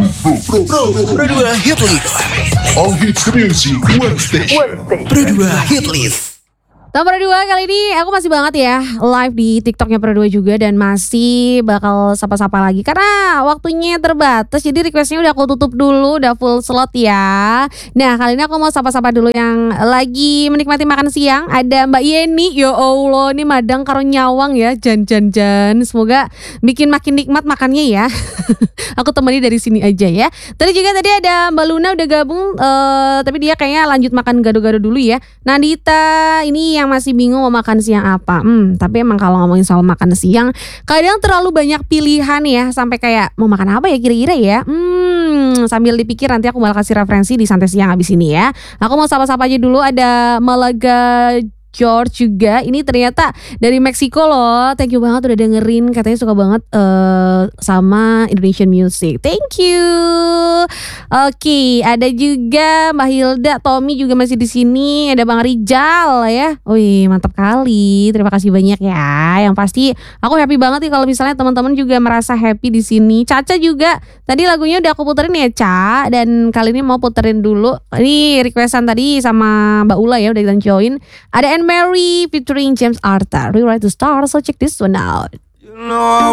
Pro 2 Hit List. All hits music, one station. Pro 2 Hit List. Nomor 2 kali ini aku masih banget ya live di TikToknya Pro 2 juga. Dan masih bakal sapa-sapa lagi karena waktunya terbatas. Jadi requestnya udah aku tutup dulu, udah full slot ya. Nah kali ini aku mau sapa-sapa dulu yang lagi menikmati makan siang. Ada Mbak Yeni, ya Allah ini madang karo nyawang ya. Jan. Semoga bikin makin nikmat makannya ya. Aku temani dari sini aja ya. Tadi ada Mbak Luna udah gabung, tapi dia kayaknya lanjut makan gado-gado dulu ya. Nandita ini yang masih bingung mau makan siang apa. Tapi emang kalau ngomongin soal makan siang kadang terlalu banyak pilihan ya. Sampai kayak mau makan apa ya kira-kira ya. Sambil dipikir nanti aku bakal kasih referensi di santai siang abis ini ya. Aku mau sapa-sapa aja dulu. Ada Malaga George juga, ini ternyata dari Meksiko loh. Thank you banget udah dengerin, katanya suka banget sama Indonesian music. Thank you. Oke, ada juga Mbak Hilda, Tommy juga masih di sini. Ada Bang Rijal ya. Wih, mantap kali. Terima kasih banyak ya. Yang pasti aku happy banget nih kalau misalnya teman-teman juga merasa happy di sini. Caca juga. Tadi lagunya udah aku puterin ya, Ca. Dan kali ini mau puterin dulu. Ini requestan tadi sama Mbak Ula ya, udah kita join. Ada Mary featuring James Arthur, Rewrite to Star, so check this one out. You know I